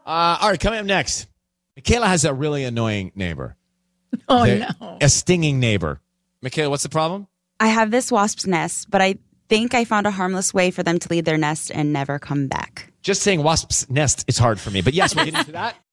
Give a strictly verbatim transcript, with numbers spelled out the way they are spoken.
Uh, all right, coming up next, Michaela has a really annoying neighbor. Oh, They're- no. A stinging neighbor. Michaela, what's the problem? I have this wasp's nest, but I think I found a harmless way for them to leave their nest and never come back. Just saying wasp's nest is hard for me. But yes, we'll get into that.